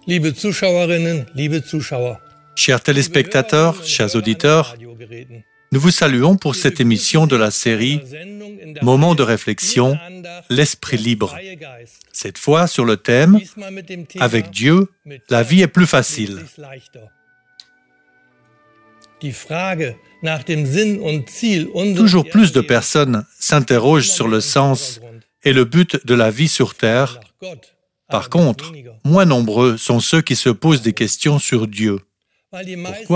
Liebe Zuschauerinnen, liebe Zuschauer. Chers téléspectateurs, chers auditeurs, nous vous saluons pour cette émission de la série Moments de réflexion, l'esprit libre. Cette fois sur le thème « Avec Dieu, la vie est plus facile ». Toujours plus de personnes s'interrogent sur le sens et le but de la vie sur Terre. Par contre, moins nombreux sont ceux qui se posent des questions sur Dieu. Pourquoi ?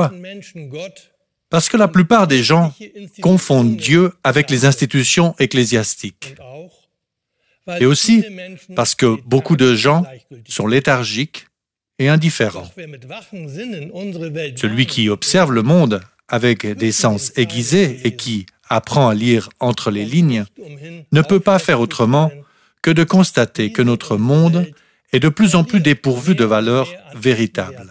Parce que la plupart des gens confondent Dieu avec les institutions ecclésiastiques. Et aussi parce que beaucoup de gens sont léthargiques et indifférents. Celui qui observe le monde avec des sens aiguisés et qui apprend à lire entre les lignes ne peut pas faire autrement que de constater que notre monde est de plus en plus dépourvu de valeurs véritables.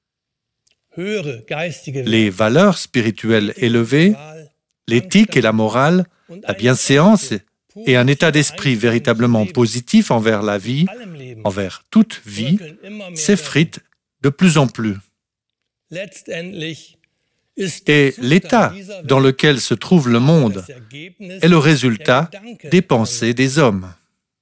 Les valeurs spirituelles élevées, l'éthique et la morale, la bienséance et un état d'esprit véritablement positif envers la vie, envers toute vie, s'effritent de plus en plus. Et l'état dans lequel se trouve le monde est le résultat des pensées des hommes.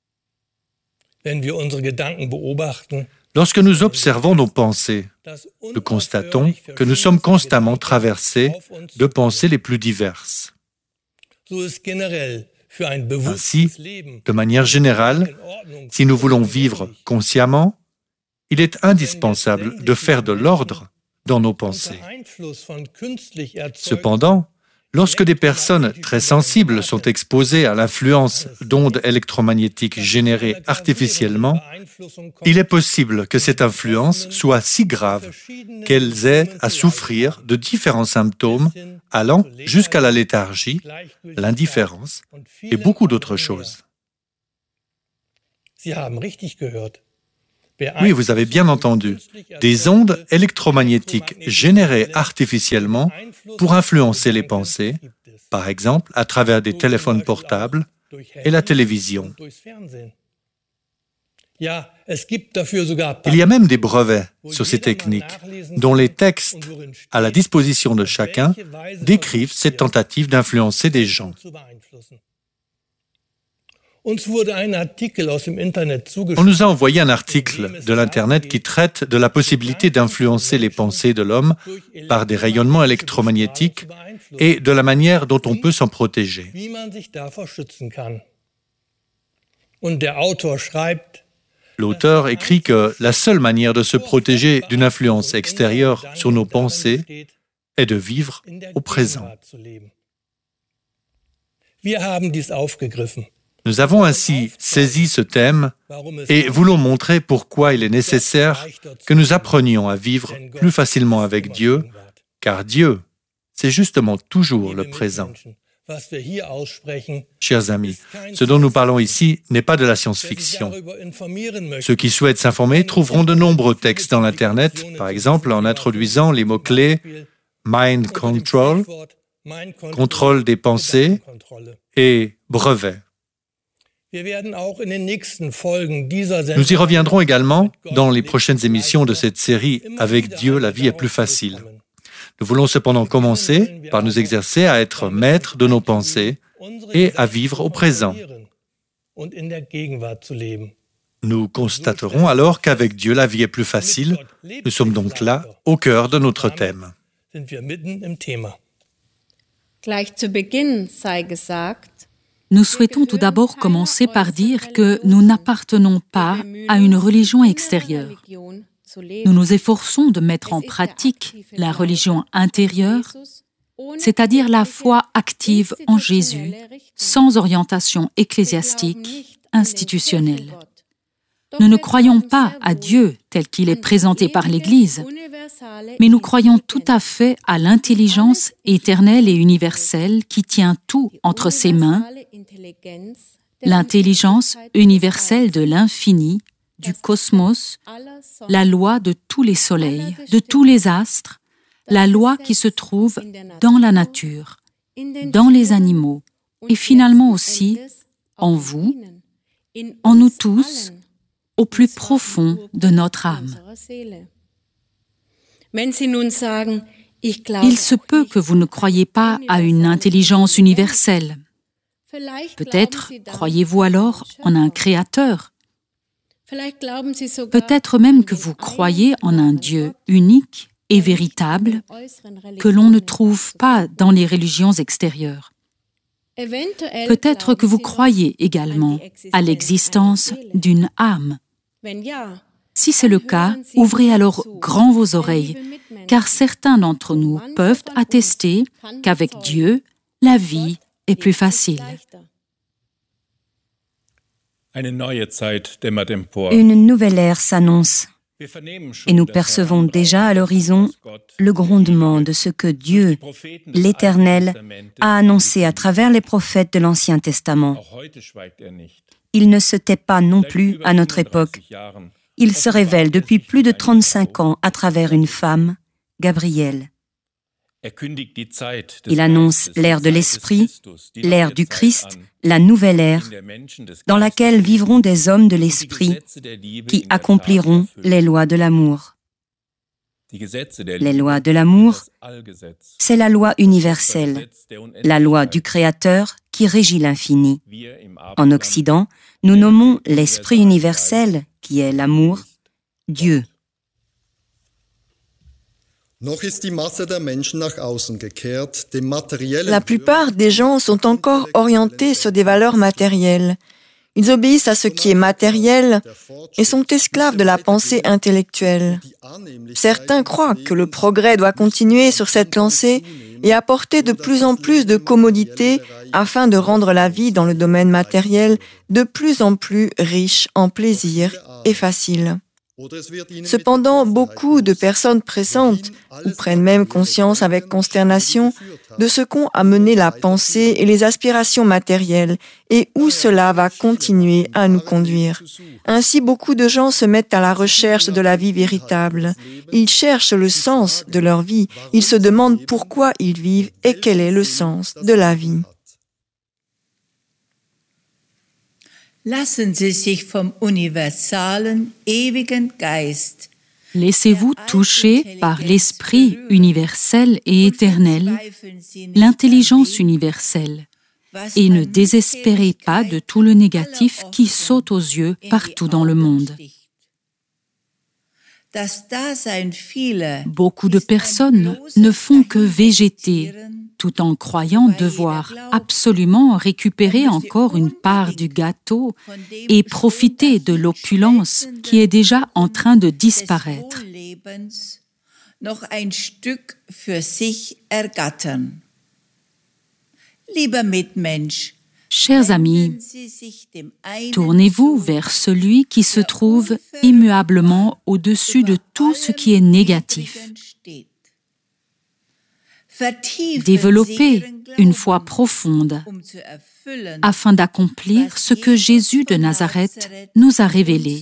Lorsque nous observons nos pensées, nous constatons que nous sommes constamment traversés de pensées les plus diverses. Ainsi, de manière générale, si nous voulons vivre consciemment, il est indispensable de faire de l'ordre dans nos pensées. Cependant, lorsque des personnes très sensibles sont exposées à l'influence d'ondes électromagnétiques générées artificiellement, il est possible que cette influence soit si grave qu'elles aient à souffrir de différents symptômes allant jusqu'à la léthargie, l'indifférence et beaucoup d'autres choses. Oui, vous avez bien entendu, des ondes électromagnétiques générées artificiellement pour influencer les pensées, par exemple à travers des téléphones portables et la télévision. Il y a même des brevets sur ces techniques, dont les textes à la disposition de chacun décrivent cette tentative d'influencer des gens. On nous a envoyé un article de l'Internet qui traite de la possibilité d'influencer les pensées de l'homme par des rayonnements électromagnétiques et de la manière dont on peut s'en protéger. L'auteur écrit que la seule manière de se protéger d'une influence extérieure sur nos pensées est de vivre au présent. Nous avons ainsi saisi ce thème et voulons montrer pourquoi il est nécessaire que nous apprenions à vivre plus facilement avec Dieu, car Dieu, c'est justement toujours le présent. Chers amis, ce dont nous parlons ici n'est pas de la science-fiction. Ceux qui souhaitent s'informer trouveront de nombreux textes dans l'Internet, par exemple en introduisant les mots-clés « mind control »,« contrôle des pensées » et « brevet ». Nous y reviendrons également dans les prochaines émissions de cette série « Avec Dieu, la vie est plus facile ». Nous voulons cependant commencer par nous exercer à être maîtres de nos pensées et à vivre au présent. Nous constaterons alors qu'avec Dieu, la vie est plus facile. Nous sommes donc là, au cœur de notre thème. Gleich zu Beginn sei gesagt, nous souhaitons tout d'abord commencer par dire que nous n'appartenons pas à une religion extérieure. Nous nous efforçons de mettre en pratique la religion intérieure, c'est-à-dire la foi active en Jésus, sans orientation ecclésiastique, institutionnelle. Nous ne croyons pas à Dieu tel qu'il est présenté par l'Église, mais nous croyons tout à fait à l'intelligence éternelle et universelle qui tient tout entre ses mains, l'intelligence universelle de l'infini, du cosmos, la loi de tous les soleils, de tous les astres, la loi qui se trouve dans la nature, dans les animaux et finalement aussi en vous, en nous tous, au plus profond de notre âme. Il se peut que vous ne croyiez pas à une intelligence universelle. Peut-être croyez-vous alors en un créateur. Peut-être même que vous croyez en un Dieu unique et véritable que l'on ne trouve pas dans les religions extérieures. Peut-être que vous croyez également à l'existence d'une âme. Si c'est le cas, ouvrez alors grand vos oreilles, car certains d'entre nous peuvent attester qu'avec Dieu, la vie est plus facile. Une nouvelle ère s'annonce et nous percevons déjà à l'horizon le grondement de ce que Dieu, l'Éternel, a annoncé à travers les prophètes de l'Ancien Testament. Il ne se tait pas non plus à notre époque. Il se révèle depuis plus de 35 ans à travers une femme, Gabrielle. Il annonce l'ère de l'Esprit, l'ère du Christ, la nouvelle ère, dans laquelle vivront des hommes de l'Esprit qui accompliront les lois de l'amour. Les lois de l'amour, c'est la loi universelle, la loi du Créateur qui régit l'infini. En Occident, nous nommons l'Esprit universel, qui est l'amour, Dieu. La plupart des gens sont encore orientés sur des valeurs matérielles. Ils obéissent à ce qui est matériel et sont esclaves de la pensée intellectuelle. Certains croient que le progrès doit continuer sur cette lancée et apporter de plus en plus de commodités afin de rendre la vie dans le domaine matériel de plus en plus riche en plaisir et facile. Cependant, beaucoup de personnes pressentent ou prennent même conscience avec consternation de ce qu'ont amené la pensée et les aspirations matérielles et où cela va continuer à nous conduire. Ainsi, beaucoup de gens se mettent à la recherche de la vie véritable. Ils cherchent le sens de leur vie. Ils se demandent pourquoi ils vivent et quel est le sens de la vie. Lassen Sie sich vom universalen, ewigen Geist. Laissez-vous toucher par l'esprit universel et éternel, l'intelligence universelle, et ne désespérez pas de tout le négatif qui saute aux yeux partout dans le monde. Beaucoup de personnes ne font que végéter, tout en croyant devoir absolument récupérer encore une part du gâteau et profiter de l'opulence qui est déjà en train de disparaître. Chers amis, tournez-vous vers celui qui se trouve immuablement au-dessus de tout ce qui est négatif. Développez une foi profonde afin d'accomplir ce que Jésus de Nazareth nous a révélé.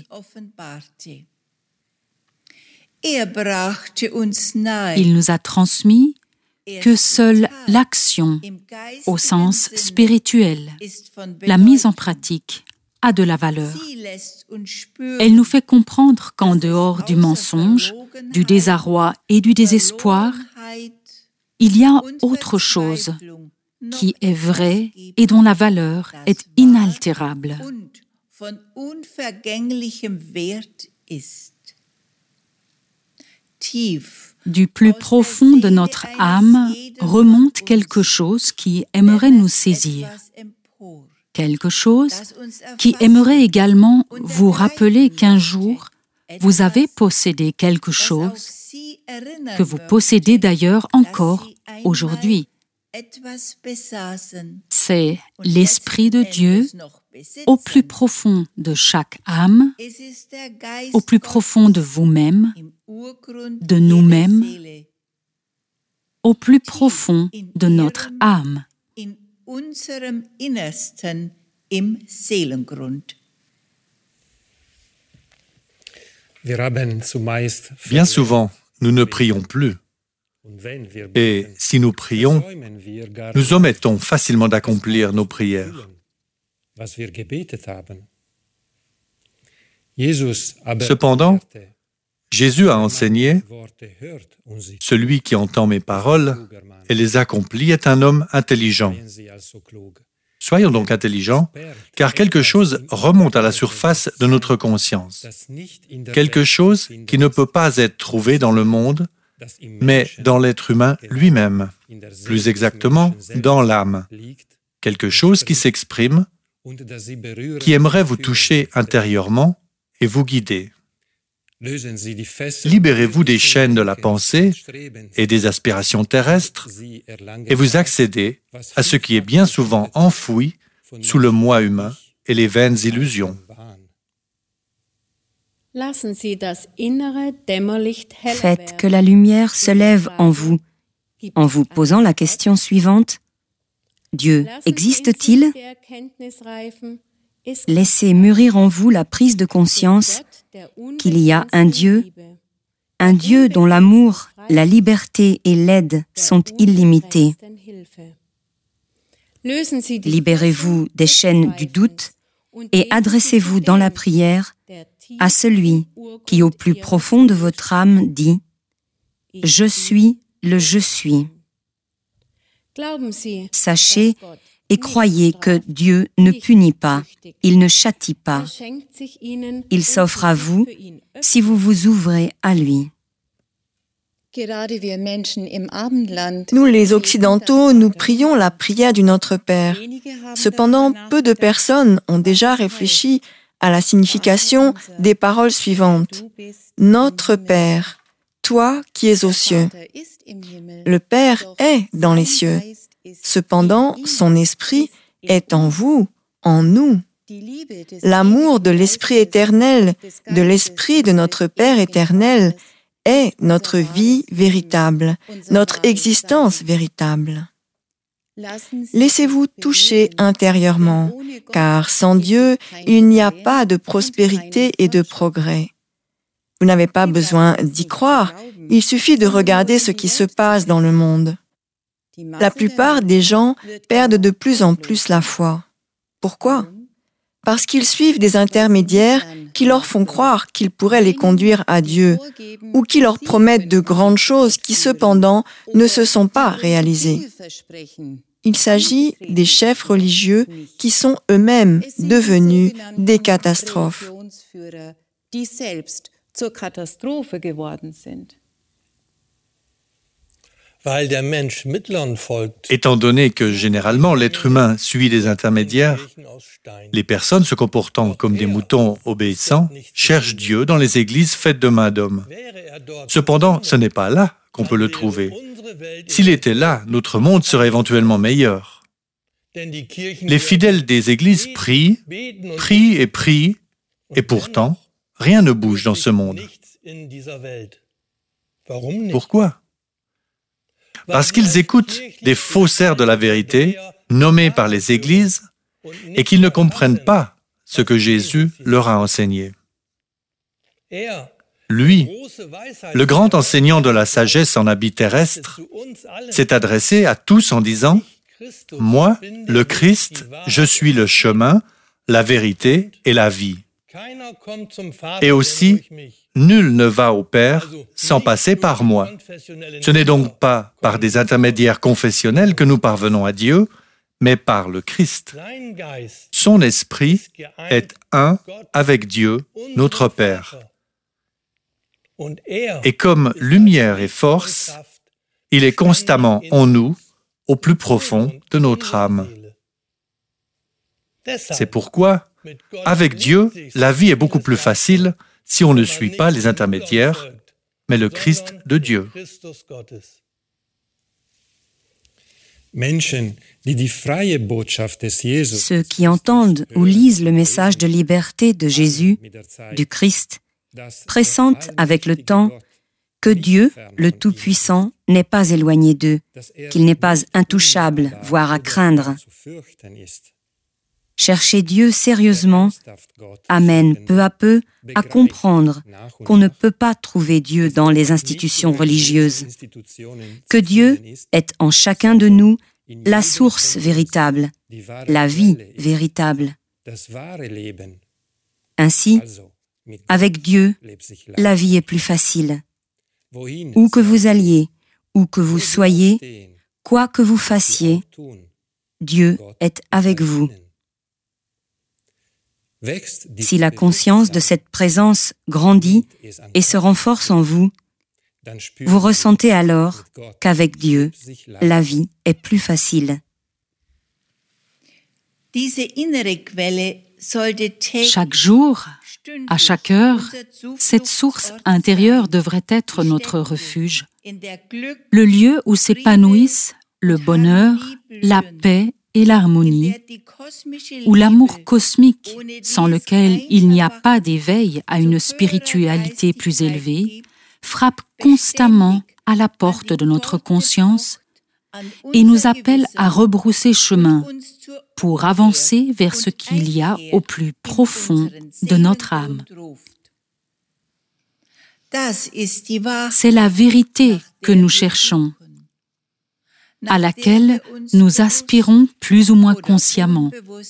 Il nous a transmis que seule l'action, au sens spirituel, la mise en pratique, a de la valeur. Elle nous fait comprendre qu'en dehors du mensonge, du désarroi et du désespoir, il y a autre chose qui est vraie et dont la valeur est inaltérable. Du plus profond de notre âme remonte quelque chose qui aimerait nous saisir. Quelque chose qui aimerait également vous rappeler qu'un jour, vous avez possédé quelque chose que vous possédez d'ailleurs encore aujourd'hui. C'est l'Esprit de Dieu au plus profond de chaque âme, au plus profond de vous-même, de nous-mêmes, au plus profond de notre âme. Bien souvent, nous ne prions plus. Et si nous prions, nous omettons facilement d'accomplir nos prières. Cependant, Jésus a enseigné, « Celui qui entend mes paroles et les accomplit est un homme intelligent. » Soyons donc intelligents, car quelque chose remonte à la surface de notre conscience. Quelque chose qui ne peut pas être trouvé dans le monde, mais dans l'être humain lui-même, plus exactement dans l'âme. Quelque chose qui s'exprime, qui aimerait vous toucher intérieurement et vous guider. Libérez-vous des chaînes de la pensée et des aspirations terrestres et vous accédez à ce qui est bien souvent enfoui sous le moi humain et les vaines illusions. Faites que la lumière se lève en vous posant la question suivante. Dieu existe-t-il? Laissez mûrir en vous la prise de conscience qu'il y a un Dieu dont l'amour, la liberté et l'aide sont illimités. Libérez-vous des chaînes du doute et adressez-vous dans la prière à celui qui, au plus profond de votre âme, dit « Je suis le Je suis ». Sachez et croyez que Dieu ne punit pas, il ne châtie pas. Il s'offre à vous si vous vous ouvrez à lui. Nous, les Occidentaux, nous prions la prière du Notre Père. Cependant, peu de personnes ont déjà réfléchi à la signification des paroles suivantes. Notre Père, toi qui es aux cieux. Le Père est dans les cieux. Cependant, son esprit est en vous, en nous. L'amour de l'Esprit éternel, de l'Esprit de notre Père éternel, est notre vie véritable, notre existence véritable. Laissez-vous toucher intérieurement, car sans Dieu, il n'y a pas de prospérité et de progrès. Vous n'avez pas besoin d'y croire, il suffit de regarder ce qui se passe dans le monde. La plupart des gens perdent de plus en plus la foi. Pourquoi? Parce qu'ils suivent des intermédiaires qui leur font croire qu'ils pourraient les conduire à Dieu ou qui leur promettent de grandes choses qui cependant ne se sont pas réalisées. Il s'agit des chefs religieux qui sont eux-mêmes devenus des catastrophes. Étant donné que généralement l'être humain suit des intermédiaires, les personnes se comportant comme des moutons obéissants cherchent Dieu dans les églises faites de main d'hommes. Cependant, ce n'est pas là qu'on peut le trouver. S'il était là, notre monde serait éventuellement meilleur. Les fidèles des églises prient, prient et prient, et pourtant, rien ne bouge dans ce monde. Pourquoi? Parce qu'ils écoutent des faussaires de la vérité, nommés par les églises, et qu'ils ne comprennent pas ce que Jésus leur a enseigné. Lui, le grand enseignant de la sagesse en habit terrestre, s'est adressé à tous en disant « Moi, le Christ, je suis le chemin, la vérité et la vie. Et aussi, nul ne va au Père sans passer par moi. Ce n'est donc pas par des intermédiaires confessionnels que nous parvenons à Dieu, mais par le Christ. Son esprit est un avec Dieu, notre Père. Et comme lumière et force, il est constamment en nous, au plus profond de notre âme. C'est pourquoi, avec Dieu, la vie est beaucoup plus facile si on ne suit pas les intermédiaires, mais le Christ de Dieu. Ceux qui entendent ou lisent le message de liberté de Jésus, du Christ, pressentent avec le temps que Dieu, le Tout-Puissant, n'est pas éloigné d'eux, qu'il n'est pas intouchable, voire à craindre. Chercher Dieu sérieusement amène peu à peu à comprendre qu'on ne peut pas trouver Dieu dans les institutions religieuses, que Dieu est en chacun de nous la source véritable, la vie véritable. Ainsi, Avec Dieu, la vie est plus facile. Où que vous alliez, où que vous soyez, quoi que vous fassiez, Dieu est avec vous. Si la conscience de cette présence grandit et se renforce en vous, vous ressentez alors qu'avec Dieu, la vie est plus facile. Chaque jour, à chaque heure, cette source intérieure devrait être notre refuge, le lieu où s'épanouissent le bonheur, la paix et l'harmonie, où l'amour cosmique, sans lequel il n'y a pas d'éveil à une spiritualité plus élevée, frappe constamment à la porte de notre conscience et nous appelle à rebrousser chemin pour avancer vers ce qu'il y a au plus profond de notre âme. C'est la vérité que nous cherchons, à laquelle nous aspirons plus ou moins consciemment.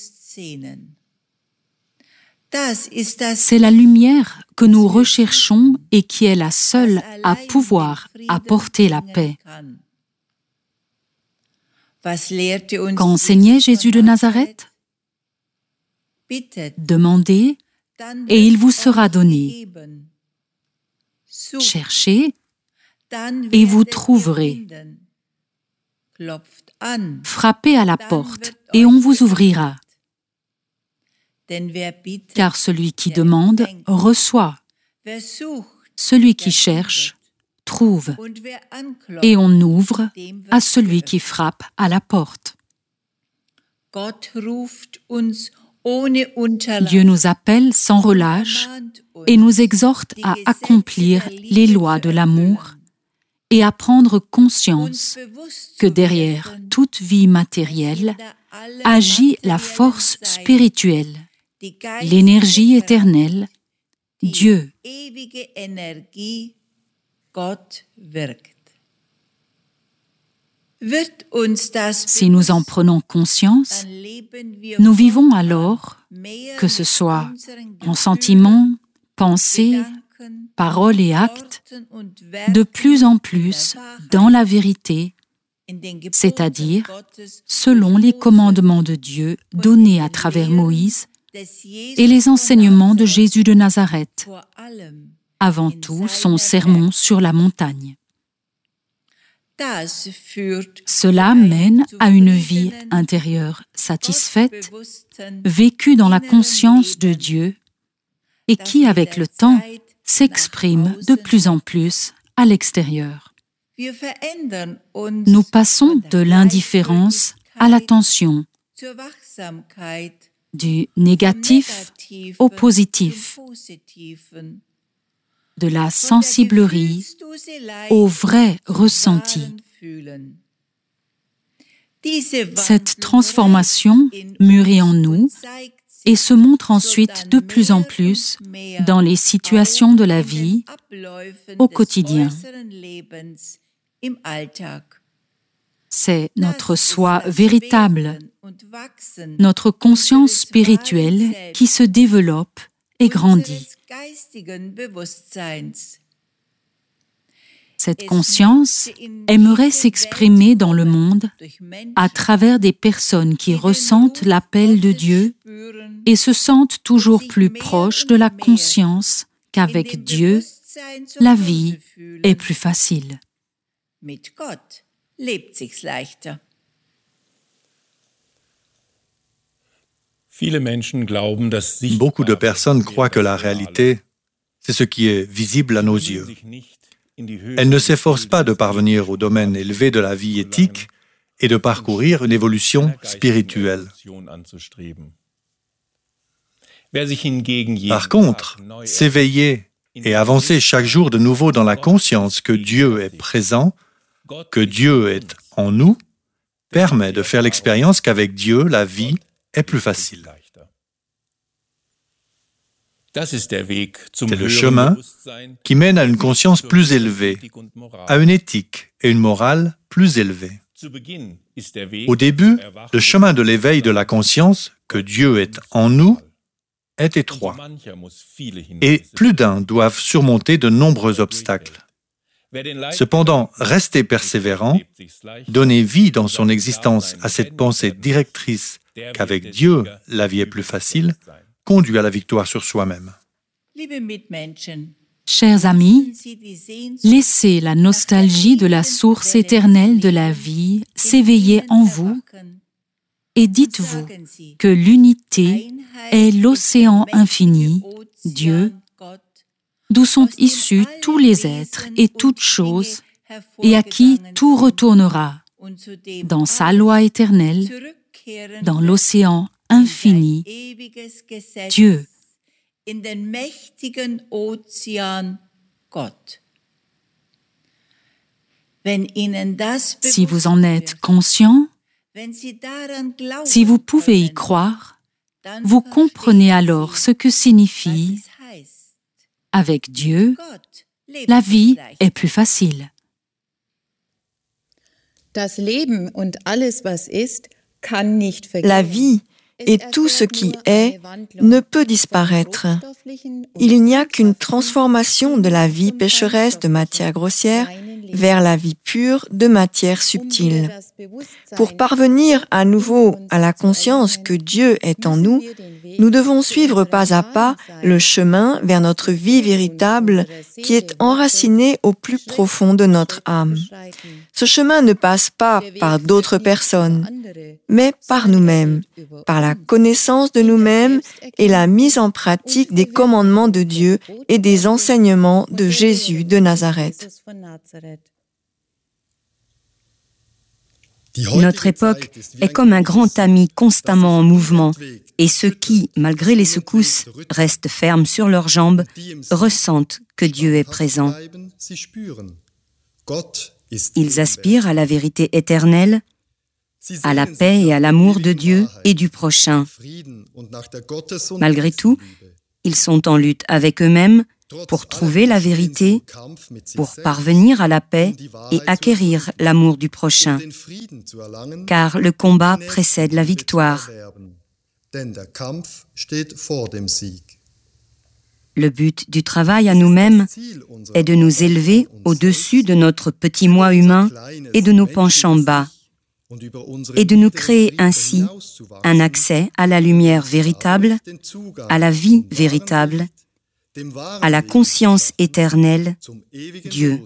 C'est la lumière que nous recherchons et qui est la seule à pouvoir apporter la paix. Qu'enseignait Jésus de Nazareth? Demandez et il vous sera donné. Cherchez et vous trouverez. Frappez à la porte et on vous ouvrira. Car celui qui demande reçoit. Celui qui cherche trouve. Et on ouvre à celui qui frappe à la porte. Dieu nous appelle sans relâche et nous exhorte à accomplir les lois de l'amour et à prendre conscience que derrière toute vie matérielle agit la force spirituelle, l'énergie éternelle, Dieu. Si nous en prenons conscience, nous vivons alors, que ce soit en sentiments, pensées, paroles et actes, de plus en plus dans la vérité, c'est-à-dire selon les commandements de Dieu donnés à travers Moïse et les enseignements de Jésus de Nazareth, avant tout son sermon sur la montagne. Cela mène à une vie intérieure satisfaite, vécue dans la conscience de Dieu et qui, avec le temps, s'exprime de plus en plus à l'extérieur. Nous passons de l'indifférence à l'attention, du négatif au positif, de la sensiblerie au vrai ressenti. Cette transformation mûrit en nous et se montre ensuite de plus en plus dans les situations de la vie au quotidien. C'est notre soi véritable, notre conscience spirituelle qui se développe et grandit. Cette conscience aimerait s'exprimer dans le monde à travers des personnes qui ressentent l'appel de Dieu et se sentent toujours plus proches de la conscience qu'avec Dieu, la vie est plus facile. Beaucoup de personnes croient que la réalité, c'est ce qui est visible à nos yeux. Elles ne s'efforcent pas de parvenir au domaine élevé de la vie éthique et de parcourir une évolution spirituelle. Par contre, s'éveiller et avancer chaque jour de nouveau dans la conscience que Dieu est présent, que Dieu est en nous, permet de faire l'expérience qu'avec Dieu, la vie est plus facile. C'est le chemin qui mène à une conscience plus élevée, à une éthique et une morale plus élevées. Au début, le chemin de l'éveil de la conscience que Dieu est en nous est étroit et plus d'un doivent surmonter de nombreux obstacles. Cependant, rester persévérant, donner vie dans son existence à cette pensée directrice qu'avec Dieu, la vie est plus facile, conduit à la victoire sur soi-même. Chers amis, laissez la nostalgie de la source éternelle de la vie s'éveiller en vous et dites-vous que l'unité est l'océan infini, Dieu, d'où sont issus tous les êtres et toutes choses, et à qui tout retournera, dans sa loi éternelle, dans l'océan infini, Dieu. Si vous en êtes conscient, si vous pouvez y croire, vous comprenez alors ce que signifie « avec Dieu, la vie est plus facile ». La vie et tout ce qui est ne peut disparaître. Il n'y a qu'une transformation de la vie pécheresse de matière grossière vers la vie pure de matière subtile. Pour parvenir à nouveau à la conscience que Dieu est en nous, nous devons suivre pas à pas le chemin vers notre vie véritable qui est enracinée au plus profond de notre âme. Ce chemin ne passe pas par d'autres personnes, mais par nous-mêmes, par la connaissance de nous-mêmes et la mise en pratique des commandements de Dieu et des enseignements de Jésus de Nazareth. Notre époque est comme un grand ami constamment en mouvement, et ceux qui, malgré les secousses, restent fermes sur leurs jambes, ressentent que Dieu est présent. Ils aspirent à la vérité éternelle, à la paix et à l'amour de Dieu et du prochain. Malgré tout, ils sont en lutte avec eux-mêmes pour trouver la vérité, pour parvenir à la paix et acquérir l'amour du prochain. Car le combat précède la victoire. Le but du travail à nous-mêmes est de nous élever au-dessus de notre petit moi humain et de nos penchants bas, et de nous créer ainsi un accès à la lumière véritable, à la vie véritable, à la conscience éternelle, Dieu.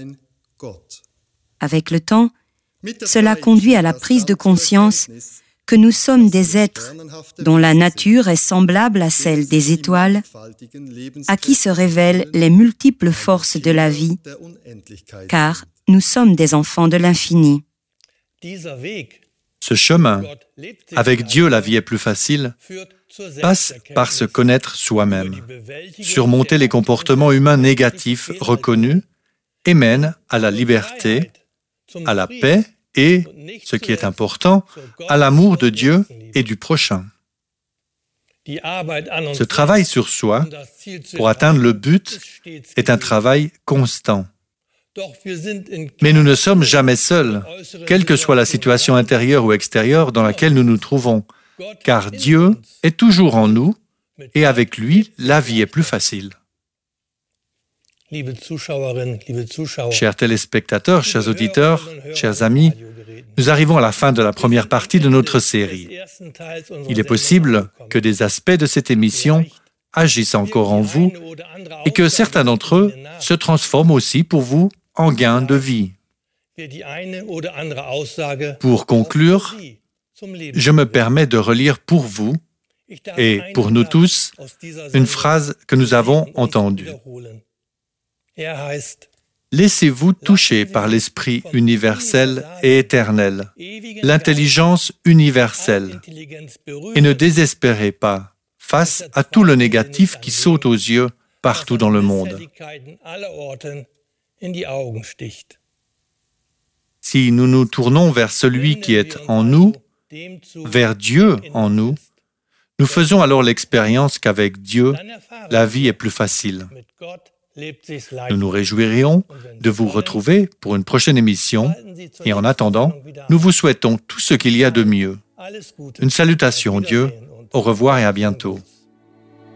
Avec le temps, cela conduit à la prise de conscience que nous sommes des êtres dont la nature est semblable à celle des étoiles, à qui se révèlent les multiples forces de la vie, car nous sommes des enfants de l'infini. Ce chemin, avec Dieu la vie est plus facile, passe par se connaître soi-même, surmonter les comportements humains négatifs reconnus et mène à la liberté, à la paix et, ce qui est important, à l'amour de Dieu et du prochain. Ce travail sur soi, pour atteindre le but, est un travail constant. Mais nous ne sommes jamais seuls, quelle que soit la situation intérieure ou extérieure dans laquelle nous nous trouvons, car Dieu est toujours en nous et avec lui, la vie est plus facile. Chers téléspectateurs, chers auditeurs, chers amis, nous arrivons à la fin de la première partie de notre série. Il est possible que des aspects de cette émission agissent encore en vous et que certains d'entre eux se transforment aussi pour vous en gain de vie. Pour conclure, je me permets de relire pour vous et pour nous tous une phrase que nous avons entendue. Laissez-vous toucher par l'esprit universel et éternel, l'intelligence universelle, et ne désespérez pas face à tout le négatif qui saute aux yeux partout dans le monde. Si nous nous tournons vers celui qui est en nous, vers Dieu en nous, nous faisons alors l'expérience qu'avec Dieu, la vie est plus facile. Nous nous réjouirions de vous retrouver pour une prochaine émission et en attendant, nous vous souhaitons tout ce qu'il y a de mieux. Une salutation, Dieu, au revoir et à bientôt.